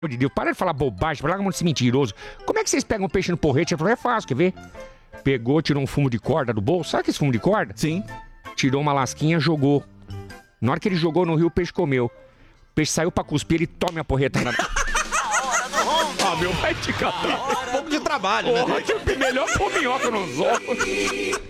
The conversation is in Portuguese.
de Deus, para de falar bobagem, larga a mão de ser mentiroso. Como é que vocês pegam um peixe no porrete? Ele falou, é fácil, quer ver? Pegou, tirou um fumo de corda do bolso. Sabe que esse fumo de corda? Sim. Tirou uma lasquinha, jogou. Na hora que ele jogou no rio, o peixe comeu. O peixe saiu pra cuspir, ele toma a porreta na... Ah, meu, vai te catar. Um pouco de trabalho, né? Porra, que melhor pôr minhoca nos ovos.